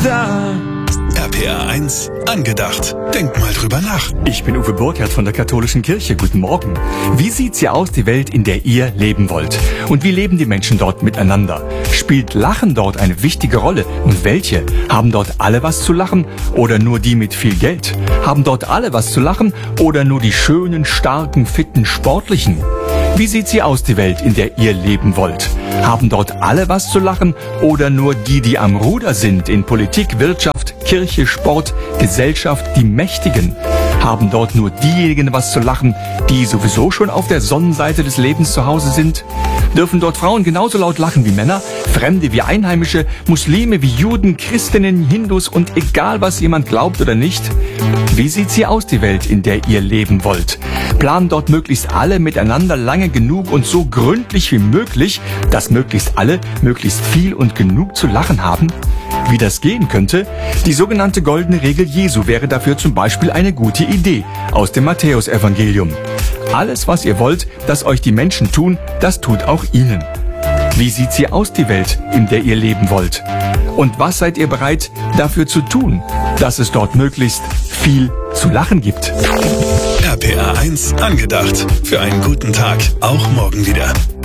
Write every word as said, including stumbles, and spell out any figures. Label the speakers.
Speaker 1: da.
Speaker 2: R P R eins angedacht. Denk mal drüber nach.
Speaker 3: Ich bin Uwe Burkhardt von der Katholischen Kirche. Guten Morgen. Wie sieht's hier aus, die Welt, in der ihr leben wollt? Und wie leben die Menschen dort miteinander? Spielt Lachen dort eine wichtige Rolle? Und welche? Haben dort alle was zu lachen oder nur die mit viel Geld? Haben dort alle was zu lachen oder nur die schönen, starken, fitten, sportlichen? Wie sieht sie aus, die Welt, in der ihr leben wollt? Haben dort alle was zu lachen oder nur die, die am Ruder sind in Politik, Wirtschaft, Kirche, Sport, Gesellschaft, die Mächtigen? Haben dort nur diejenigen was zu lachen, die sowieso schon auf der Sonnenseite des Lebens zu Hause sind? Dürfen dort Frauen genauso laut lachen wie Männer, Fremde wie Einheimische, Muslime wie Juden, Christinnen, Hindus und egal was jemand glaubt oder nicht? Wie sieht sie aus, die Welt, in der ihr leben wollt? Planen dort möglichst alle miteinander lange genug und so gründlich wie möglich, dass möglichst alle möglichst viel und genug zu lachen haben? Wie das gehen könnte? Die sogenannte goldene Regel Jesu wäre dafür zum Beispiel eine gute Idee aus dem Matthäusevangelium. Alles, was ihr wollt, dass euch die Menschen tun, das tut auch ihnen. Wie sieht sie aus, die Welt, in der ihr leben wollt? Und was seid ihr bereit, dafür zu tun, dass es dort möglichst viel zu lachen gibt?
Speaker 2: R P R eins angedacht. Für einen guten Tag, auch morgen wieder.